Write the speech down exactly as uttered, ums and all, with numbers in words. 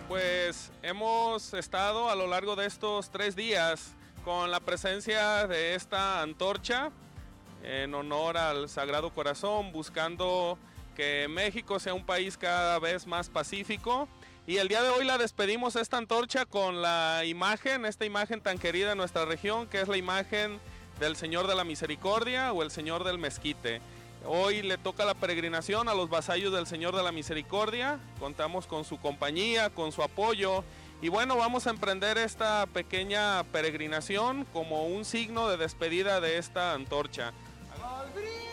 Pues hemos estado a lo largo de estos tres días con la presencia de esta antorcha en honor al Sagrado Corazón, buscando que México sea un país cada vez más pacífico. Y el día de hoy la despedimos esta antorcha con la imagen, esta imagen tan querida en nuestra región, que es la imagen del Señor de la Misericordia o el Señor del Mezquite. Hoy le toca la peregrinación a los vasallos del Señor de la Misericordia, contamos con su compañía, con su apoyo, y bueno, vamos a emprender esta pequeña peregrinación como un signo de despedida de esta antorcha. Al brillo